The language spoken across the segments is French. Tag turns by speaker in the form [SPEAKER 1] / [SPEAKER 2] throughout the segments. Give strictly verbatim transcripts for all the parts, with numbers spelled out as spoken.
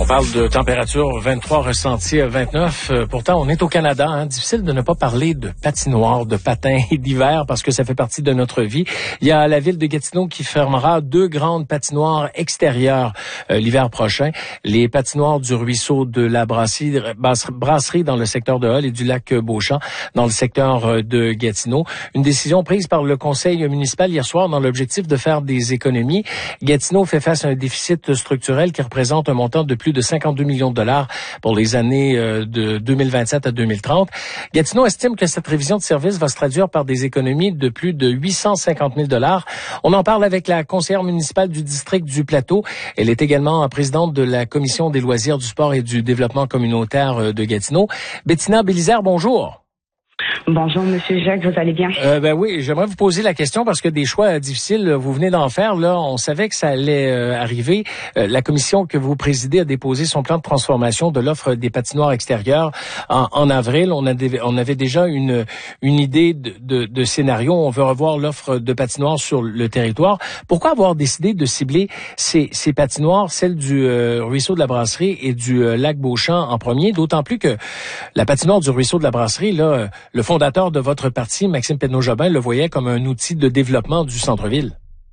[SPEAKER 1] parle de température vingt-trois ressentie à vingt-neuf. Euh, pourtant, on est au Canada. Hein. Difficile de ne pas parler de patinoire, de patins et d'hiver parce que ça fait partie de notre vie. Il y a la ville de Gatineau qui fermera deux grandes patinoires extérieures euh, l'hiver prochain. Les patinoires du ruisseau de la brasserie, brasserie dans le secteur de Hull et du lac Beauchamp dans le secteur de Gatineau. Une décision prise par le conseil municipal hier soir dans l'objectif de faire des économies. Gatineau fait face à un déficit structurel qui représente un montant de plus de cinquante-deux millions de dollars pour les années de deux mille vingt-sept à deux mille trente. Gatineau estime que cette révision de service va se traduire par des économies de plus de huit cent cinquante mille dollars. On en parle avec la conseillère municipale du district du Plateau. Elle est également présidente de la commission des loisirs, du sport et du développement communautaire de Gatineau. Bettina Bélisère, bonjour.
[SPEAKER 2] Bonjour, Monsieur Jacques, vous allez bien?
[SPEAKER 1] Euh, ben oui, j'aimerais vous poser la question parce que des choix difficiles, vous venez d'en faire. Là, on savait que ça allait euh, arriver. Euh, la commission que vous présidez a déposé son plan de transformation de l'offre des patinoires extérieures en, en avril. On, a des, on avait déjà une, une idée de, de, de scénario. On veut revoir l'offre de patinoires sur le territoire. Pourquoi avoir décidé de cibler ces, ces patinoires, celles du euh, ruisseau de la Brasserie et du euh, lac Beauchamp en premier? D'autant plus que la patinoire du ruisseau de la Brasserie, là, le fondateur de votre parti, Maxime Penneau-Jobin, le voyait comme un outil de développement du centre-ville.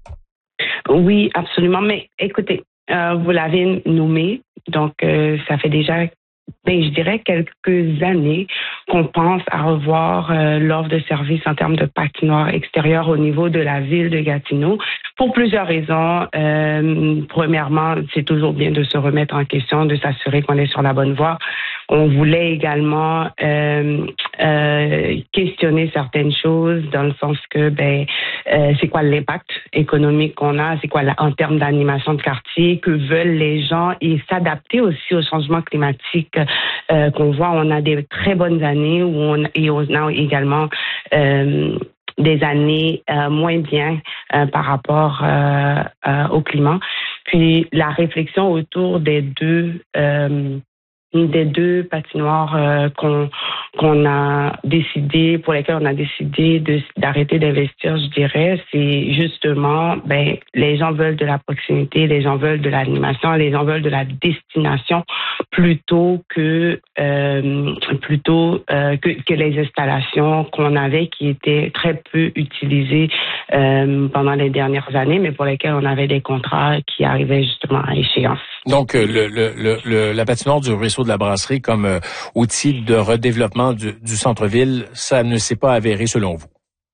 [SPEAKER 2] Oui, absolument. Mais écoutez, euh, vous l'avez nommé, donc euh, ça fait déjà, ben, je dirais, quelques années qu'on pense à revoir euh, l'offre de services en termes de patinoire extérieure au niveau de la ville de Gatineau. Pour plusieurs raisons. Euh, premièrement, c'est toujours bien de se remettre en question, de s'assurer qu'on est sur la bonne voie. On voulait également euh, euh, questionner certaines choses dans le sens que, ben, euh, c'est quoi l'impact économique qu'on a, c'est quoi la, en termes d'animation de quartier, que veulent les gens et s'adapter aussi au changement climatique euh, qu'on voit. On a des très bonnes années où on, et on a également euh, des années euh, moins bien euh, par rapport euh, euh, au climat. Puis la réflexion autour des deux euh, des deux patinoires euh, qu'on qu'on a décidé, pour lesquelles on a décidé de, d'arrêter d'investir, je dirais, c'est justement, ben, les gens veulent de la proximité, les gens veulent de l'animation, les gens veulent de la destination plutôt que euh, plutôt euh, que, que les installations qu'on avait qui étaient très peu utilisées euh, pendant les dernières années, mais pour lesquelles on avait des contrats qui arrivaient justement à échéance.
[SPEAKER 1] Donc, le, le, le, le, la patinoire du ruisseau de la Brasserie comme euh, outil de redéveloppement du, du centre-ville, ça ne s'est pas avéré selon vous?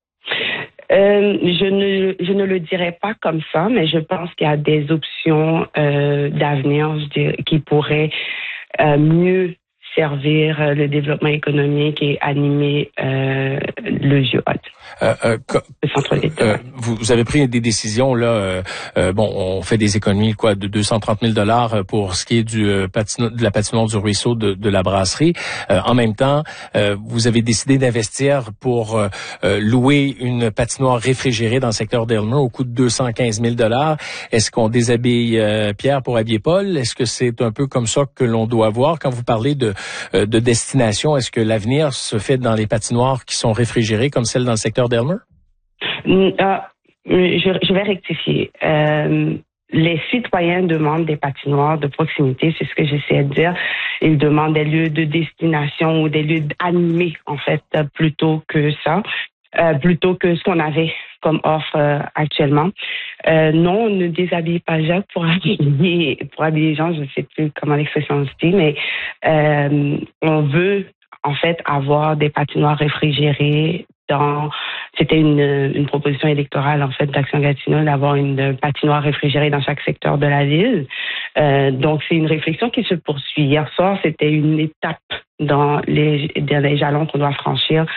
[SPEAKER 2] Euh, je ne je ne le dirais pas comme ça, mais je pense qu'il y a des options euh, d'avenir, je dirais, qui pourraient euh, mieux servir euh, le développement économique et animer euh, le vieux Hull.
[SPEAKER 1] Euh, euh,
[SPEAKER 2] le centre-ville.
[SPEAKER 1] Euh, vous, vous avez pris des décisions là. Euh, euh, bon, on fait des économies quoi de deux cent trente mille dollars pour ce qui est du euh, patino, de la patinoire du ruisseau de, de la Brasserie. Euh, en même temps, euh, vous avez décidé d'investir pour euh, louer une patinoire réfrigérée dans le secteur d'Aylmer au coût de deux cent quinze mille dollars. Est-ce qu'on déshabille euh, Pierre pour habiller Paul? Est-ce que c'est un peu comme ça que l'on doit voir quand vous parlez de euh, de destination? Est-ce que l'avenir se fait dans les patinoires qui sont réfrigérées comme celle dans le secteur d'Aylmer?
[SPEAKER 2] Euh, je, je vais rectifier. Euh, les citoyens demandent des patinoires de proximité, c'est ce que j'essaie de dire. Ils demandent des lieux de destination ou des lieux animés, en fait, plutôt que ça, euh, plutôt que ce qu'on avait comme offre euh, actuellement. Euh, non, on ne déshabille pas Jacques pour habiller, pour habiller les gens, je ne sais plus comment l'expression se dit, mais euh, on veut en fait avoir des patinoires réfrigérées. Dans, c'était une, une proposition électorale en fait d'Action Gatineau d'avoir une patinoire réfrigérée dans chaque secteur de la ville. Euh, donc c'est une réflexion qui se poursuit. Hier soir, c'était une étape dans les, dans les jalons qu'on doit franchir